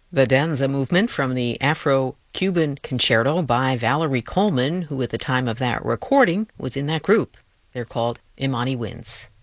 The danza movement from the Afro-Cuban Concerto by Valerie Coleman, who at the time of that recording was in that group. They're called Imani Winds.